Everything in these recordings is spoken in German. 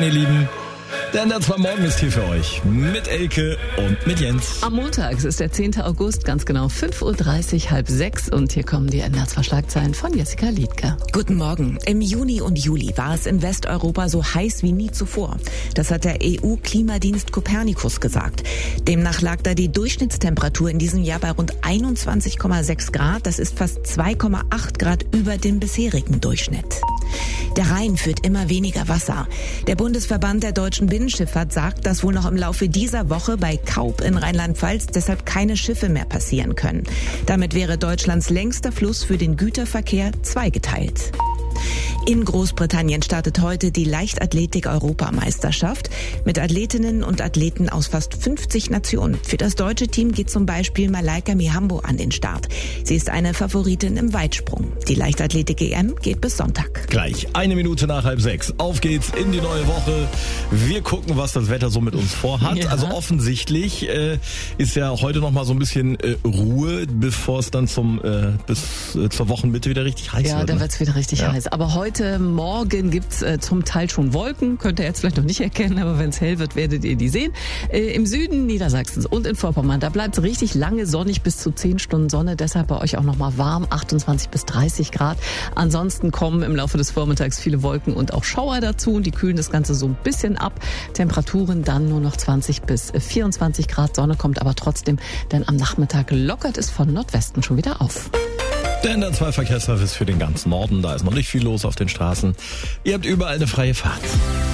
Moin, ihr Lieben. Der NDR 2 Morgen ist hier für euch mit Elke und mit Jens. Am Montag, es ist der 10. August, ganz genau 5.30 Uhr, 5:30 und hier kommen die NDR 2 Schlagzeilen von Jessica Liedke. Guten Morgen. Im Juni und Juli war es in Westeuropa so heiß wie nie zuvor. Das hat der EU-Klimadienst Copernicus gesagt. Demnach lag da die Durchschnittstemperatur in diesem Jahr bei rund 21,6 Grad. Das ist fast 2,8 Grad über dem bisherigen Durchschnitt. Der Rhein führt immer weniger Wasser. Der Bundesverband der deutschen Binnenschifffahrt sagt, dass wohl noch im Laufe dieser Woche bei Kaub in Rheinland-Pfalz deshalb keine Schiffe mehr passieren können. Damit wäre Deutschlands längster Fluss für den Güterverkehr zweigeteilt. In Großbritannien startet heute die Leichtathletik-Europameisterschaft mit Athletinnen und Athleten aus fast 50 Nationen. Für das deutsche Team geht zum Beispiel Malaika Mihambo an den Start. Sie ist eine Favoritin im Weitsprung. Die Leichtathletik-EM geht bis Sonntag. Gleich 1 Minute nach 5:30. Auf geht's in die neue Woche. Wir gucken, was das Wetter so mit uns vorhat. Ja. Also offensichtlich ist ja heute noch mal so ein bisschen Ruhe, bevor es dann bis zur Wochenmitte wieder richtig heiß wird. Ja, da wird's wieder richtig heiß. Aber heute Morgen gibt's zum Teil schon Wolken. Könnt ihr jetzt vielleicht noch nicht erkennen, aber wenn es hell wird, werdet ihr die sehen. Im Süden Niedersachsens und in Vorpommern, da bleibt's richtig lange sonnig, bis zu 10 Stunden Sonne. Deshalb bei euch auch noch mal warm, 28 bis 30 Grad. Ansonsten kommen im Laufe des Vormittags viele Wolken und auch Schauer dazu. Und die kühlen das Ganze so ein bisschen ab. Temperaturen dann nur noch 20 bis 24 Grad. Sonne kommt aber trotzdem, denn am Nachmittag lockert es von Nordwesten schon wieder auf. Der NDR 2 Verkehrsservice für den ganzen Norden. Da ist noch nicht viel los auf den Straßen. Ihr habt überall eine freie Fahrt.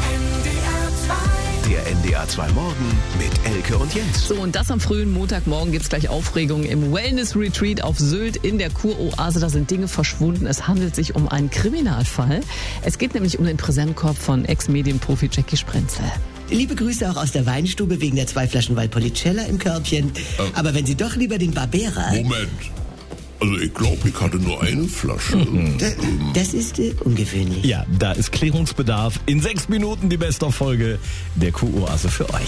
Der NDR 2 Morgen mit Elke und Jens. So, und das am frühen Montagmorgen gibt's gleich Aufregung im Wellness-Retreat auf Sylt in der Kuroase. Da sind Dinge verschwunden. Es handelt sich um einen Kriminalfall. Es geht nämlich um den Präsentkorb von Ex-Medienprofi Jackie Sprenzel. Liebe Grüße auch aus der Weinstube wegen der 2 Flaschen Valpolicella im Körbchen. Aber wenn Sie doch lieber den Barbera... Moment. Also ich glaube, ich hatte nur eine Flasche. Das ist ungewöhnlich. Ja, da ist Klärungsbedarf. In 6 Minuten die Best-of-Folge der Kuroase für euch.